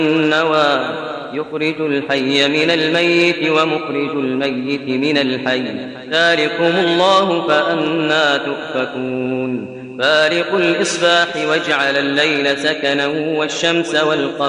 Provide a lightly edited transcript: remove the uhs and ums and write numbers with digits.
والنوى يخرج الحي من الميت ومخرج الميت من الحي ذلكم الله فأنى تؤفكون فالق الإصباح وجعل الليل سكنا والشمس والقمر